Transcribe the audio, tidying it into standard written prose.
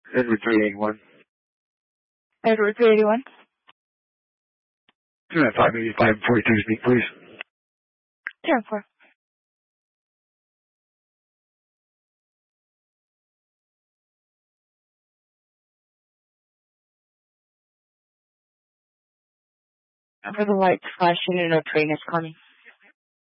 Edward 381. Edward 381. 585 and 42 speak, please. 10-4. For the lights flashing and no train is coming.